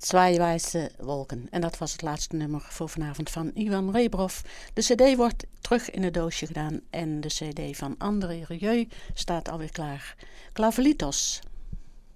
Zwei weiße wolken. En dat was het laatste nummer voor vanavond van Ivan Rebrov. De cd wordt terug in het doosje gedaan en de cd van André Rieu staat alweer klaar. Klavelitos.